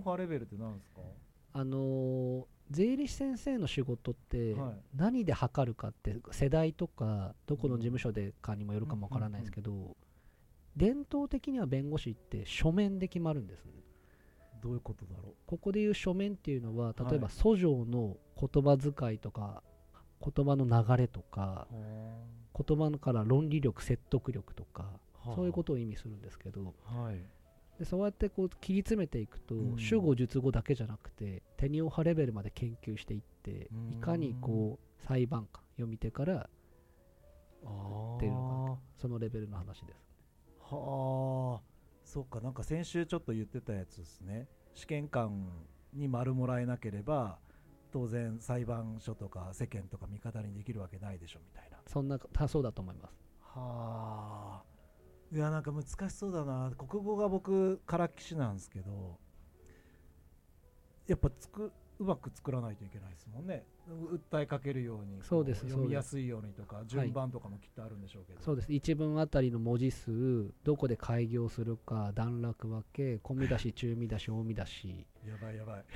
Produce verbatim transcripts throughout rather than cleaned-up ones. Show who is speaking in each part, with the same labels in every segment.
Speaker 1: 派レベルって何ですか？
Speaker 2: あのー税理士先生の仕事って
Speaker 1: はい。
Speaker 2: 何で測るかって世代とかどこの事務所でかにもよる
Speaker 1: うん
Speaker 2: かもわからないで
Speaker 1: うんうん。
Speaker 2: すけど、伝統的には弁護士って書面で決まるんですね。
Speaker 1: どういうことだろ
Speaker 2: ここでいう書面っていうのは、
Speaker 1: う。はい。
Speaker 2: 例えば訴状の言葉遣いとか言葉の流れとか、
Speaker 1: は
Speaker 2: 言葉から論理力説得力とか、
Speaker 1: あ。は
Speaker 2: そういうことを意味するんですけど、
Speaker 1: あ。はい。
Speaker 2: でそうやってこう切り詰めていくと、
Speaker 1: うん。
Speaker 2: 主語述語だけじゃなくてテニオ派レベルまで研究していって、
Speaker 1: うー
Speaker 2: いかに
Speaker 1: ん。
Speaker 2: こう裁判官読み手からっていうのが
Speaker 1: あ
Speaker 2: そのレベルの話です。
Speaker 1: あ。はあ。そっか、なんか先週ちょっと言ってたやつですね。試験官に丸もらえなければ、当然裁判所とか世間とか味方にできるわけないでしょみたいな。
Speaker 2: そんなたそうだと思います。
Speaker 1: はあ。いや、なんか難しそうだな。国語が僕からっきしなんですけど、やっぱつくうまく作らないといけないですもんね。う訴えかけるように
Speaker 2: そうです
Speaker 1: こう読
Speaker 2: そうです。
Speaker 1: みやすいようにとか
Speaker 2: はい
Speaker 1: 順番とかもきっとあるんでしょうけど、
Speaker 2: そうです。一文あたりの文字数、どこで開業するか、段落分け、小見出し、中見出し、大見出し。
Speaker 1: やばいやばい。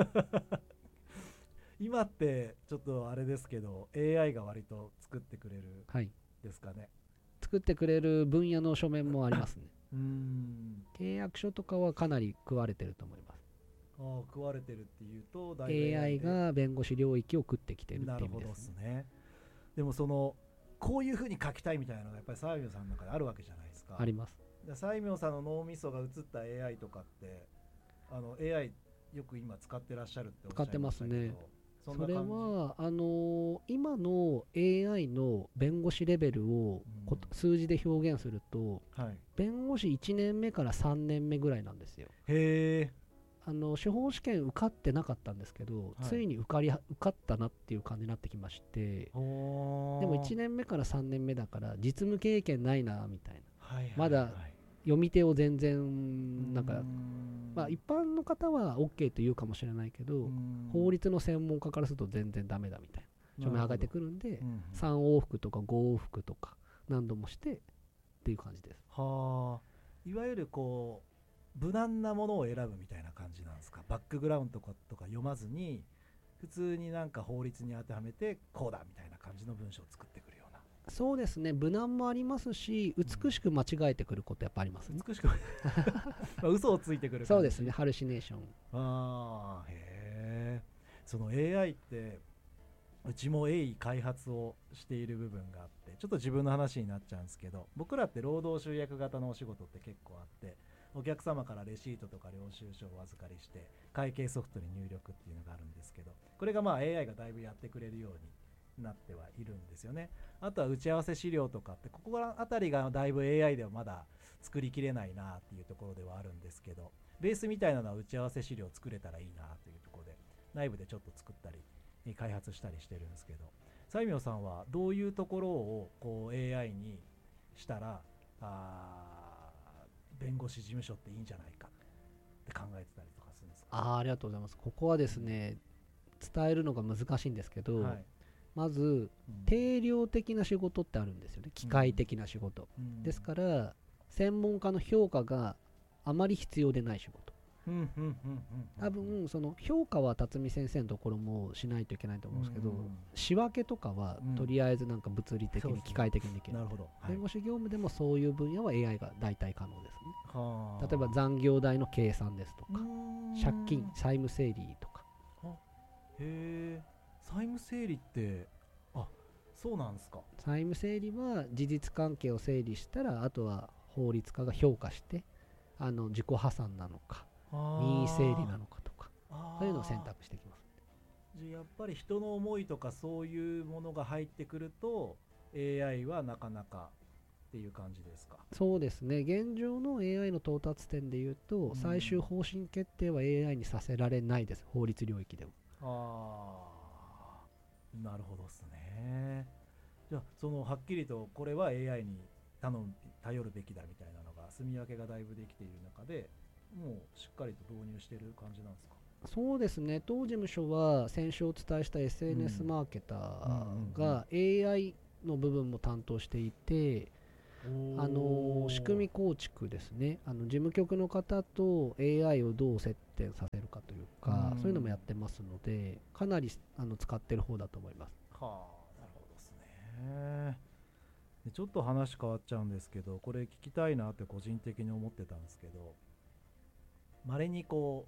Speaker 1: 今ってちょっとあれですけど エーアイ が割と作ってくれる
Speaker 2: はい。
Speaker 1: ですかね。
Speaker 2: 作ってくれる分野の書面もありますね。
Speaker 1: うーん。
Speaker 2: 契約書とかはかなり食われてると思います。
Speaker 1: ああ、食われてるっていうとだいぶ
Speaker 2: エーアイ
Speaker 1: エーアイ で。
Speaker 2: が弁護士領域を食ってきてるっ
Speaker 1: なるほど
Speaker 2: ていう意味ですね。
Speaker 1: ですね。でもそのこういう風に書きたいみたいなのがやっぱり西明さんの中であるわけじゃないですか。
Speaker 2: あります。
Speaker 1: で西明さんの脳みそが映った エーアイ とかってあの エーアイ よく今使ってらっしゃるっておっしゃいましたけど、
Speaker 2: 使ってますね。それ
Speaker 1: そんな感じ。
Speaker 2: はあのー今の エーアイ の弁護士レベルをこ
Speaker 1: うん、
Speaker 2: 数字で表現すると、
Speaker 1: はい。
Speaker 2: 弁護士いちねんめからさんねんめぐらいなんですよ。
Speaker 1: へえ。
Speaker 2: あの司法試験受かってなかったんですけど、
Speaker 1: はい。
Speaker 2: ついに受かり受かったなっていう感じになってきまして、でも1
Speaker 1: ほー。
Speaker 2: 年目からさんねんめだから実務経験ないなみたいな、
Speaker 1: はいはいはい。
Speaker 2: まだ読み手を全
Speaker 1: うー
Speaker 2: 然なんか、まあ、
Speaker 1: ん。
Speaker 2: 一般の方は OK と言うかもしれないけ
Speaker 1: うー
Speaker 2: ど、
Speaker 1: ん。
Speaker 2: 法律の専門家からすると全然ダメだみたいな書面上がってくるんで、
Speaker 1: うんうん。
Speaker 2: さん往復とかご往復とか何度もしてっていう感じです。
Speaker 1: はあ。いわゆるこう無難なものを選ぶみたいな感じなんですか？バックグラウンドとかとか読まずに普通になんか法律に当てはめてこうだみたいな感じの文章を作ってくるような。
Speaker 2: そうですね、無難もありますし、美しく間違えてくることやっぱありますね。
Speaker 1: 美しくまあ嘘をついてくる感じ。
Speaker 2: そうですね、ハルシネーション。
Speaker 1: ああ、へえ。その エーアイ ってうちも鋭意開発をしている部分があって、ちょっと自分の話になっちゃうんですけど、僕らって労働集約型のお仕事って結構あって、お客様からレシートとか領収書をお預かりして会計ソフトに入力っていうのがあるんですけど、これがまあ エーアイ がだいぶやってくれるようになってはいるんですよね。あとは打ち合わせ資料とかって、ここあたりがだいぶ エーアイ ではまだ作りきれないなっていうところではあるんですけど、ベースみたいなのは打ち合わせ資料を作れたらいいなというところで内部でちょっと作ったり開発したりしてるんですけど、西明さんはどういうところをこう エーアイ にしたらあ弁護士事務所っていいんじゃないかって考えてたりとかするんですか？
Speaker 2: あーありがとうございます。ここはですね、伝えるのが難しいんですけど、
Speaker 1: はい。
Speaker 2: まず
Speaker 1: うん
Speaker 2: 定量的な仕事ってあるんですよね。機械的な仕事、
Speaker 1: うん
Speaker 2: ですから専門家の評価があまり必要でない仕事。
Speaker 1: うんうんうんうんうん
Speaker 2: 多分その評価は辰巳先生のところもしないといけないと思うんですけど、
Speaker 1: うん
Speaker 2: 仕分けとかは
Speaker 1: うん
Speaker 2: とりあえずなんか物理的
Speaker 1: そうですね
Speaker 2: に機械的にできる、
Speaker 1: なるほど、はい、
Speaker 2: 弁護士業務でもそういう分野は エーアイ が代替可能ですね。
Speaker 1: はあ
Speaker 2: 例えば残業代の計算ですとか、
Speaker 1: うーん
Speaker 2: 借金債務整理とか。
Speaker 1: あへえ債務整理ってあそうなんですか？
Speaker 2: 債務整理は事実関係を整理したら、あとは法律家が評価してあの自己破産なのか任意整理なのかとか、そういうのを選択していきます。
Speaker 1: じゃあやっぱり人の思いとかそういうものが入ってくると エーアイ はなかなかっていう感じですか？
Speaker 2: そうですね、現状の エーアイ の到達点でいうと、
Speaker 1: うん
Speaker 2: 最終方針決定は エーアイ にさせられないです、法律領域では。
Speaker 1: ああなるほどですね。じゃあそのはっきりとこれは エーアイ に頼む頼るべきだみたいなのが住み分けがだいぶできている中でもうしっかりと導入してる感じなんですか？
Speaker 2: そうですね、当事務所は先週お伝えした エスエヌエス マーケター
Speaker 1: うんうんうんうん
Speaker 2: が エーアイ の部分も担当していて、 あの仕組み構築ですね。あの事務局の方と エーアイ をどう接点させるかというか、そういうのもやってますので、かなりあの使ってる方だと思います。
Speaker 1: はあ、なるほどですね。でちょっと話変わっちゃうんですけど、これ聞きたいなって個人的に思ってたんですけど、まれにこ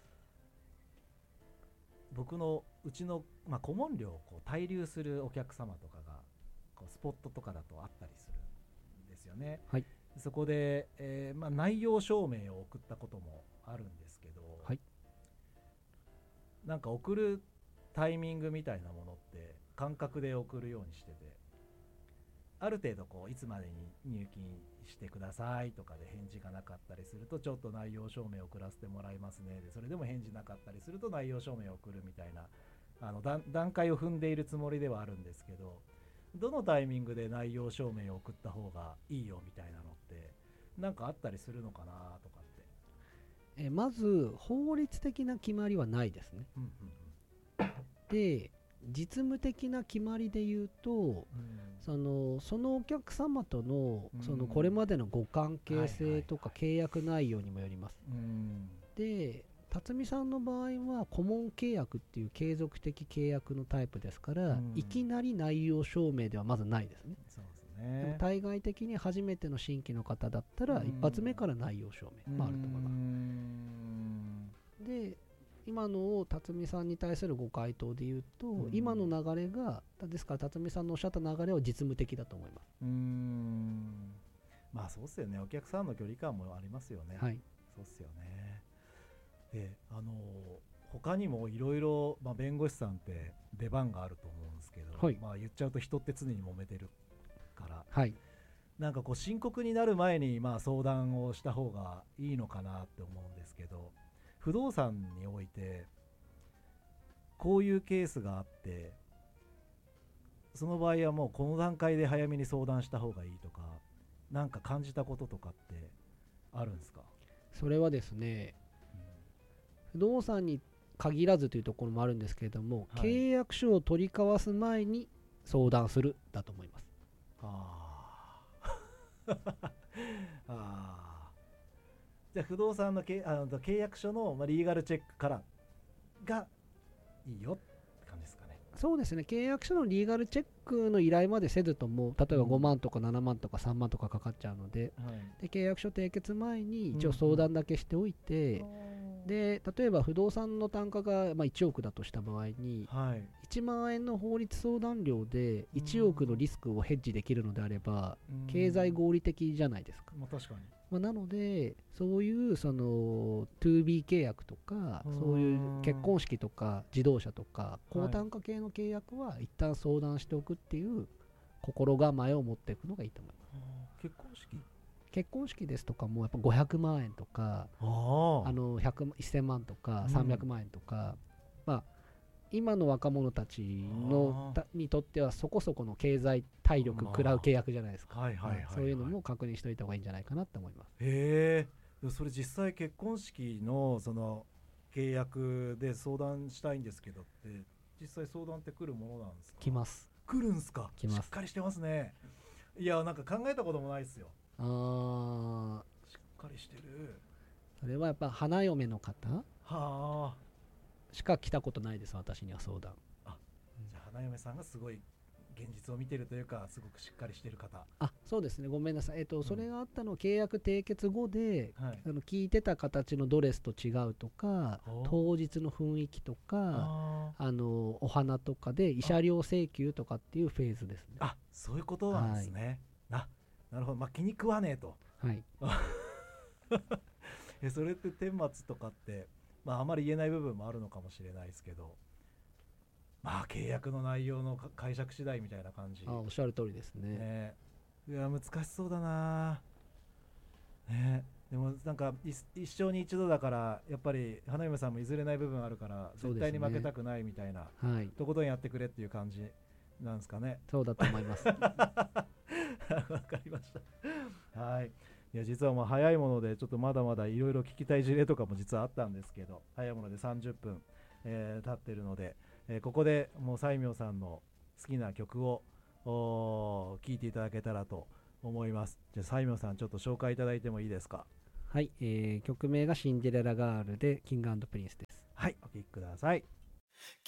Speaker 1: う僕のうちの、まあ、顧問料をこう滞留するお客様とかがこうスポットとかだとあったりするんですよね。
Speaker 2: はい、
Speaker 1: そこで、えーまあ、内容証明を送ったこともあるんですけど、
Speaker 2: はい、
Speaker 1: なんか送るタイミングみたいなものって感覚で送るようにしてて、ある程度こういつまでに入金してくださいとかで返事がなかったりすると、ちょっと内容証明を送らせてもらいますねで、それでも返事なかったりすると内容証明を送るみたいな、あの段階を踏んでいるつもりではあるんですけど、どのタイミングで内容証明を送った方がいいよみたいなのってなんかあったりするのかなとかって。
Speaker 2: えまず法律的な決まりはないですね。
Speaker 1: うんうん
Speaker 2: うん、で実務的な決まりで言うと、うん、そのそのお客様との、うん、そのこれまでのご関係性とか契約内容にもよります。うん、で辰巳さんの場合は顧問契約っていう継続的契約のタイプですから、うん、いきなり内容証明ではまずないですね。
Speaker 1: そうですね。
Speaker 2: でも対外的に初めての新規の方だったら、うん、一発目から内容証明、まあ、あると思います。うん、で今の辰巳さんに対するご回答で言うと、うん、今の流れがですから辰巳さんのおっしゃった流れは実務的だと思います。
Speaker 1: うーん、まあそうっすよね。お客さんの距離感もありますよね。
Speaker 2: はい、
Speaker 1: そうっすよね。で、あの他にもいろいろ弁護士さんって出番があると思うんですけど、
Speaker 2: はい、
Speaker 1: まあ言っちゃうと人って常に揉めてるから、
Speaker 2: はい、
Speaker 1: なんかこう深刻になる前にまあ相談をした方がいいのかなって思うんですけど、不動産においてこういうケースがあって、その場合はもうこの段階で早めに相談した方がいいとか、なんか感じたこととかってあるんですか？
Speaker 2: それはですね、うん、不動産に限らずというところもあるんですけれども、はい、契約書を取り交わす前に相談するだと思います。
Speaker 1: ああじゃあ不動産のけあの契約書の、まあ、リーガルチェックからがいいよって感じですかね。
Speaker 2: そうですね。契約書のリーガルチェックの依頼までせずとも、例えばごまんとかななまんとかさんまんとかかかっちゃうので、うん、で契約書締結前に一応相談だけしておいて、うんうん、で例えば不動産の単価がまあいちおくだとした場合に、はい、いちまんえんの法律相談料でいちおくのリスクをヘッジできるのであれば、うん、経済合理的じゃないですか。
Speaker 1: まあ、確かに。
Speaker 2: まあ、なのでそういうその ツービー 契約とか、そういう結婚式とか自動車とか高単価系の契約は一旦相談しておくっていう心構えを持っていくのがいいと思います。
Speaker 1: 結婚式
Speaker 2: 結婚式ですとかもやっぱごひゃくまんえんとか、あのひゃくせんまんとかさんびゃくまんえんとか、うん、まあ今の若者たちのたにとってはそこそこの経済体力食らう契約じゃないですか。そういうのも確認しておいた方がいいんじゃないかなと思います。
Speaker 1: へえ。それ実際結婚式のその契約で相談したいんですけどって、実際相談って来るものなんですか？
Speaker 2: 来ます。
Speaker 1: 来るんすか？
Speaker 2: 来ます。
Speaker 1: しっかりしてますね。いやなんか考えたこともないですよ。あー、しっかりしてる。
Speaker 2: それはやっぱ花嫁の方
Speaker 1: はあ
Speaker 2: しか来たことないです、私には相談。
Speaker 1: あ、じゃあ花嫁さんがすごい現実を見てるというか、すごくしっかりしてる方。
Speaker 2: あ、そうですね、ごめんなさい。えっと、うん、それがあったのは契約締結後で、はい、あの聞いてた形のドレスと違うとか、当日の雰囲気とか、ああのお花とかで慰謝料請求とかっていうフェーズですね。
Speaker 1: あ、そういうことなんですね。はい、あ、なるほど。まあ気に食わねえと。
Speaker 2: はい。
Speaker 1: え、それって顛末とかって、まあ、あまり言えない部分もあるのかもしれないですけど、まあ契約の内容の解釈次第みたいな感じ。
Speaker 2: あ、おっしゃる通りですね。
Speaker 1: ね、いや難しそうだな、ね、でもなんか一生に一度だからやっぱり花嫁さんも譲れない部分あるから絶対に負けたくないみたいな、はい、とことんやってくれっていう感じなんですかね。
Speaker 2: そうだと思います。わ
Speaker 1: かりました。はい。いや実はもう早いものでちょっとまだまだいろいろ聞きたい事例とかも実はあったんですけど、早いものでさんじゅっぷん、えー、経ってるので、えー、ここでもう西明さんの好きな曲を聴いていただけたらと思います。じゃあ西門さんちょっと紹介いただいてもいいですか。
Speaker 2: はい、えー、曲名がシンデレラガールでキング&プリンスです。
Speaker 1: はい、お聴きください。